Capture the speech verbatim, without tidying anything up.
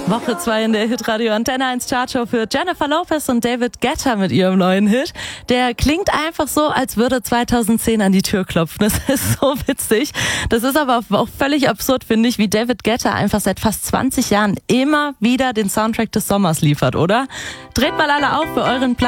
Woche zwei in der Hitradio Antenne eins Chartshow für Jennifer Lopez und David Guetta mit ihrem neuen Hit. Der klingt einfach so, als würde zweitausendzehn an die Tür klopfen. Das ist so witzig. Das ist aber auch völlig absurd, finde ich, wie David Guetta einfach seit fast zwanzig Jahren immer wieder den Soundtrack des Sommers liefert, oder? Dreht mal alle auf für euren Platz.